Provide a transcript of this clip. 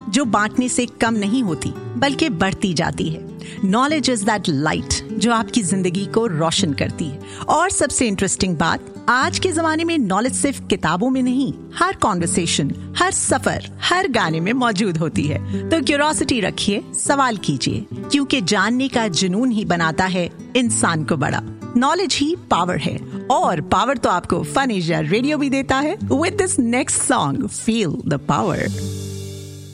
जो बांटने से कम नहीं होती बल्कि बढ़ती जाती है। नॉलेज इज दैट लाइट जो आपकी जिंदगी को रोशन करती है। और सबसे इंटरेस्टिंग बात, आज के जमाने में नॉलेज सिर्फ किताबों में नहीं, हर कॉन्वर्सेशन, हर सफर, हर गाने में मौजूद होती है। तो क्यूरियोसिटी रखिए, सवाल कीजिए, क्योंकि जानने का जुनून ही बनाता है इंसान को बड़ा। नॉलेज ही पावर है, और पावर तो आपको फन एशिया रेडियो भी देता है। With this next song, feel the power.